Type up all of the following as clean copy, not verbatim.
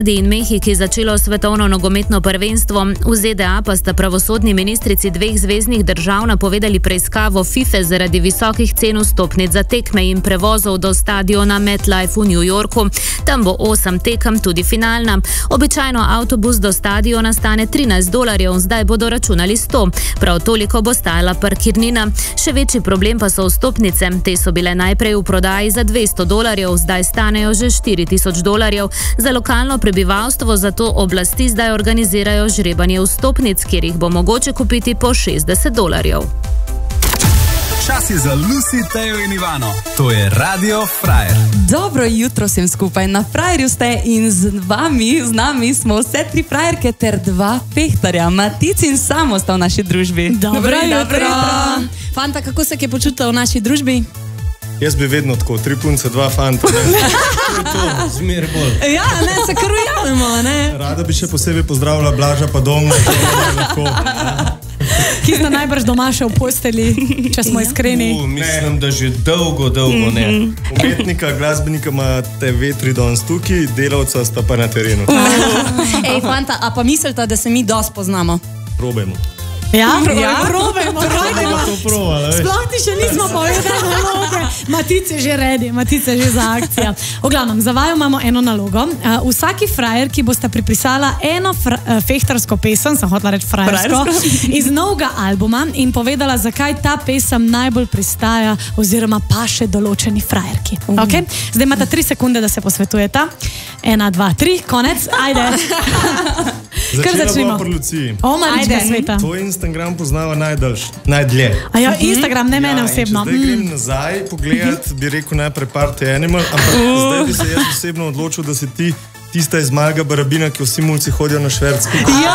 In Mehiki začelo svetovno nogometno prvenstvo. V ZDA pa sta pravosodni ministrici dveh zveznih držav napovedali preiskavo FIFA zaradi visokih cen vstopnic za tekme in prevozov do stadiona MetLife v New Yorku. Tam bo 8 tekem, tudi finalna. Običajno avtobus do stadiona stane $13, zdaj bodo računali 100. Prav toliko bo stajala parkirnina. Še večji problem pa so vstopnice. Te so bile najprej v prodaji za $200, zdaj stanejo že $4,000. Za lokalno prebivalstvo zato oblasti zdaj organizirajo žrebanje vstopnic, kjer jih bo mogoče kupiti po $60. Čas je za Lucy, Tejo in Ivano. To je Radio Frajer. Dobro jutro vsem skupaj. Na Frajerju ste in z nami smo vse 3 frajerke ter 2 fehtarja. Matic in Samo sta v naši družbi. Dobro jutro. Fanta, kako se je počutil v naši družbi? Jaz bi vedno tako, 3 punce, 2 fanta. To je to, zmer bolj. Ja, ne, se kar ujamemo, ne? Rada bi še posebej pozdravila Blaža pa Domna. Ki sta najbrž doma še v posteli, če smo iskreni. Mislim, da že dolgo ne. Umetnika, glasbenika imate vetri danes tukaj, delavca sta pa na terenu. Ej, fanta, a pa mislite, da se mi dosti poznamo? Probajmo. Ja, probajmo. Sploh ti še nismo povedali naloge. Matic je že ready, Matic je že za akcijo. V glavnem, za vaju imamo eno nalogo. Vsaki frajerki boste pripisala eno fehtarsko pesem, sem hotela reči frajersko, iz novega albuma in povedala, zakaj ta pesem najbolj pristaja oziroma paše določeni frajerki. Okay? Zdaj imate 3 sekunde, da se posvetujete. 1, 2, 3, konec, ajde. Začela bo pri Luciji. Marička sveta. Tvoj Instagram poznava najdlje. A ja, Instagram, ne mene osebno. Zdaj grem nazaj pogledat, bi rekel najprej Party Animal, ampak zdaj bi se jaz osebno odločil, da si ti tista iz Malega Barabina, ki vsi mulci hodijo na švercki. Ja!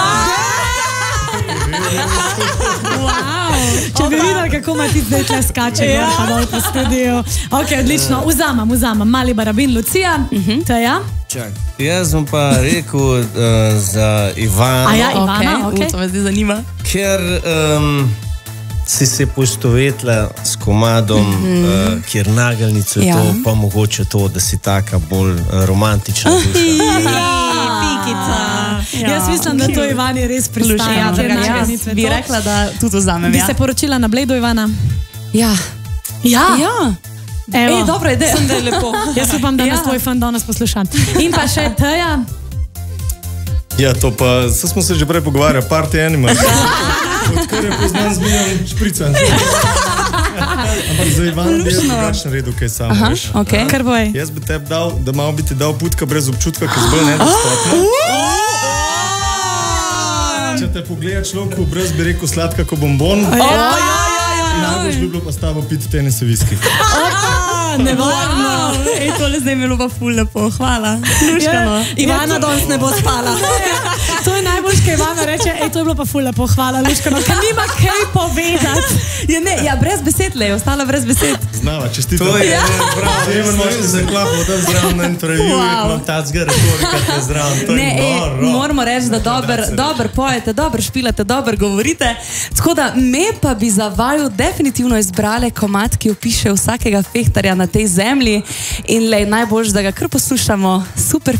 Če bi videli, kako Matic zdaj tle skače, pa dol po studiju. Ok, odlično, vzamem. Mali Barabin, Lucija, Teja. Čak, jaz bom pa rekel za Ivano. A ja, Ivana, ok. To me zdaj zanima. Ker si se poistovetila s komadom, kjer nageljnico je to, pa mogoče to, da si taka bolj romantična duša. Pikica. Jaz mislim, da to Ivani res pristaja. Jaz bi rekla, da tudi vzamem. Bi se poročila na Bledu, Ivana? Ja. Evo, dobro, sem da je lepo. Jaz upam, da nas tvoj fan danes poslušam. In pa še Teja. Ja, to pa, smo se že prej pogovarjali, Party Animal. Odkar je poznan zmijan šprica. Ampak za Ivana bi jaz drugačen redu, kaj samo veš. Kar boj. Jaz bi tebi dal, da malo bi ti dal putka brez občutka, ki zbolj nedostopna. Če te pogleda človek v brez, bi rekel sladka ko bombon. Najbolj bi bilo pa s tabo piti tenise viski. Nevarno. Ej, tole zdaj imelo pa ful lepo. Hvala. Luškano. Ivana danes ne bo spala. To je najbolj, kaj Ivana reče, ej, to je bilo pa ful lepo. Hvala, Luškano. Ker nima kaj povedati. Ja, brez besed le, je ostala brez besed. Znava, čestito. To je prav. Eman možete zaklapati, da zdrav na intervju, imam tacga retorika, da zdrav. To je noro. Moramo reči, da dobro pojete, dobro špilate, dobro govorite. Tako da me pa bi za vaju definitivno izbrale komad, ki opiše vsakega fehtarja na tej zemlji in najboljš, da ga kar poslušamo. Super